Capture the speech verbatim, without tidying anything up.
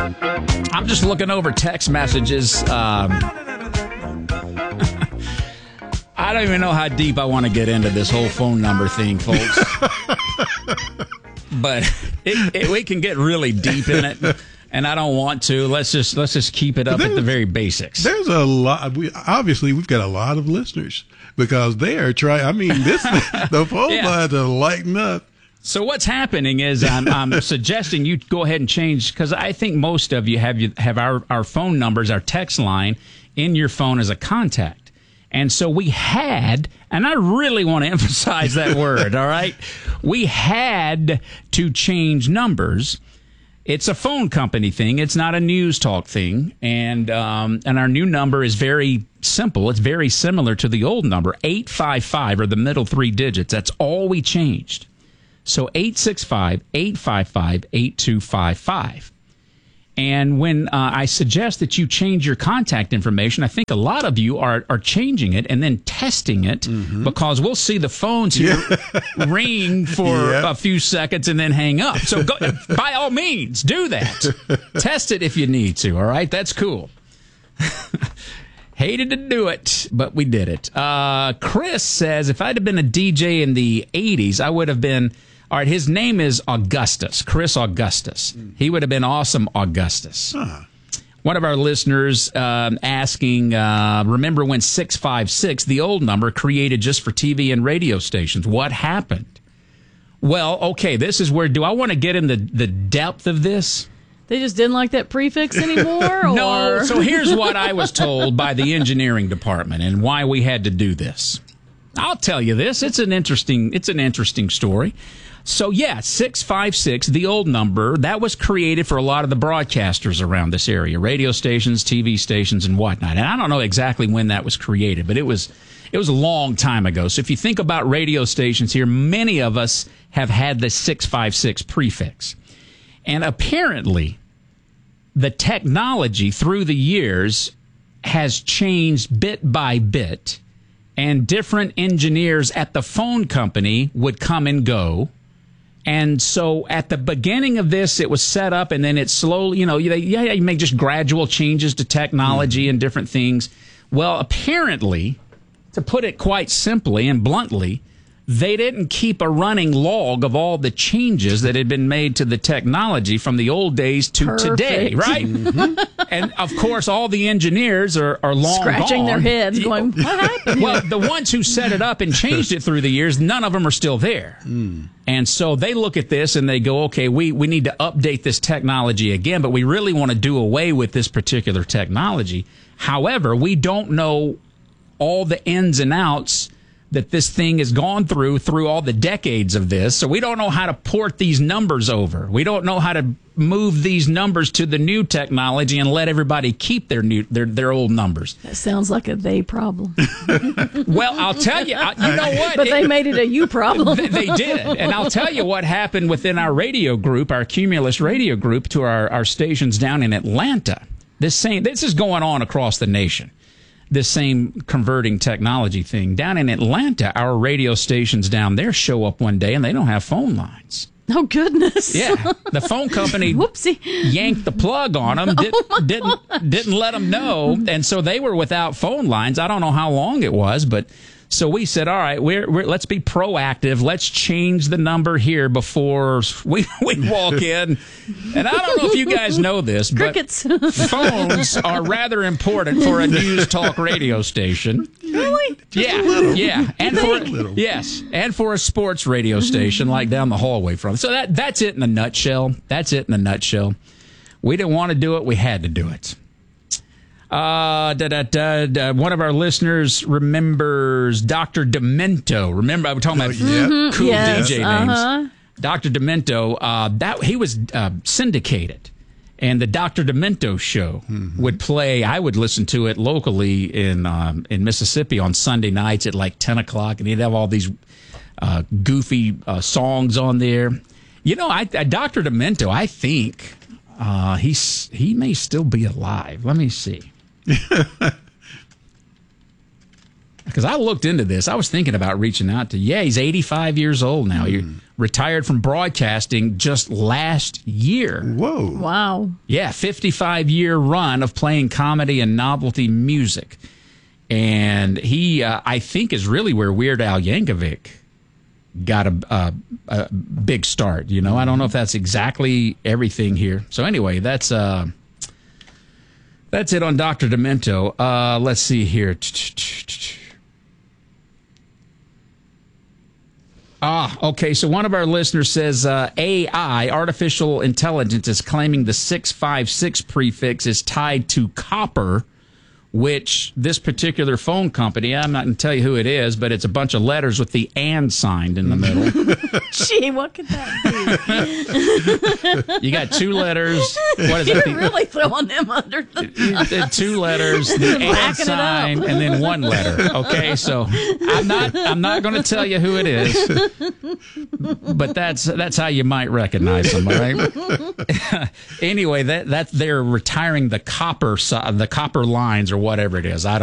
I'm just looking over text messages. Um, I don't even know how deep I want to get into this whole phone number thing, folks. But it, it, we can get really deep in it, and I don't want to. Let's just let's just keep it up there's, at the very basics. There's a lot. We, obviously, we've got a lot of listeners because they are trying. I mean, this the phone Yeah. lines are lighting up. So what's happening is I'm, I'm suggesting you go ahead and change, because I think most of you have you have our, our phone numbers, our text line in your phone as a contact. And so we had, and I really want to emphasize that word, all right? We had to change numbers. It's a phone company thing. It's not a news talk thing. And um, and our new number is very simple. It's very similar to the old number. eight five five are the middle three digits. That's all we changed. So eight six five, eight five five, eight two five five. And when uh, I suggest that you change your contact information, I think a lot of you are, are changing it and then testing it, mm-hmm. because we'll see the phones here yeah. ring for yeah. a few seconds and then hang up. So go, by all means, do that. Test it if you need to, all right? That's cool. Hated to do it, but we did it. Uh, Chris says, if I'd have been a D J in the eighties, I would have been... All right, his name is Augustus, Chris Augustus. He would have been awesome Augustus. Huh. One of our listeners um, asking, uh, remember when six five six, the old number created just for T V and radio stations, what happened? Well, okay, this is where, do I want to get in the, the depth of this? They just didn't like that prefix anymore? Or? No, so here's what I was told by the engineering department and why we had to do this. I'll tell you this, it's an interesting, it's an interesting story. So, yeah, six five six, the old number, that was created for a lot of the broadcasters around this area, radio stations, T V stations, and whatnot. And I don't know exactly when that was created, but it was it was a long time ago. So if you think about radio stations here, many of us have had the six five six prefix. And apparently, the technology through the years has changed bit by bit, and different engineers at the phone company would come and go. And so at the beginning of this, it was set up, and then it slowly, you know, you, yeah, you make just gradual changes to technology mm. and different things. Well, apparently, to put it quite simply and bluntly, they didn't keep a running log of all the changes that had been made to the technology from the old days to Perfect. Today, right? Mm-hmm. And, of course, all the engineers are, are long Scratching gone. their heads going, what happened? Well, the ones who set it up and changed it through the years, none of them are still there. Mm. And so they look at this and they go, okay, we, we need to update this technology again, but we really want to do away with this particular technology. However, we don't know all the ins and outs that this thing has gone through through all the decades of this. So we don't know how to port these numbers over. We don't know how to move these numbers to the new technology and let everybody keep their new their, their old numbers. That sounds like a they problem. Well, I'll tell you, I, you know what? But it, they made it a you problem. They, they did. And I'll tell you what happened within our radio group, our Cumulus radio group, to our, our stations down in Atlanta. This same, this is going on across the nation. This same converting technology thing. Down in Atlanta, our radio stations down there show up one day and they don't have phone lines. Oh, goodness. Yeah. The phone company Whoopsie. yanked the plug on them, did, oh didn't, didn't let them know. And so they were without phone lines. I don't know how long it was, but so we said, all right, we're, we're, let's be proactive. Let's change the number here before we, we walk in. And I don't know if you guys know this, but Crickets. phones are rather important for a news talk radio station. Really? Yeah, yeah, and for yes, and for a sports radio station like down the hallway from. So that that's it in a nutshell. That's it in a nutshell. We didn't want to do it. We had to do it. Uh, da, da, da, da. One of our listeners remembers Doctor Demento. Remember, I was talking about oh, yeah. Mm-hmm. cool yes, D J uh-huh. names. Doctor Demento. Uh, that he was uh, syndicated. And the Doctor Demento show mm-hmm. would play. I would listen to it locally in um, in Mississippi on Sunday nights at like ten o'clock, and he'd have all these uh, goofy uh, songs on there. You know, I, I Doctor Demento, I think uh, he's he may still be alive. Let me see. because I looked into this. I was thinking about reaching out to. Yeah, he's eighty-five years old now. He retired from broadcasting just last year. Whoa. Wow. Yeah, fifty-five year run of playing comedy and novelty music. And he, uh, I think, is really where Weird Al Yankovic got a, a, a big start. You know, I don't know if that's exactly everything here. So anyway, that's uh, that's it on Doctor Demento. Uh, let's see here. Ah, okay. So one of our listeners says uh, A I, artificial intelligence, is claiming the six five six prefix is tied to copper, which this particular phone company, I'm not going to tell you who it is, but it's a bunch of letters with the and signed in the middle. Gee, what could that be? You got two letters. What is that? You're really throwing them under the The two letters, the and Backing it up. sign, and then one letter. Okay, so I'm not I'm not going to tell you who it is, but that's that's how you might recognize them. All right. Anyway, that that they're retiring the copper si- the copper lines or whatever it is. I don't.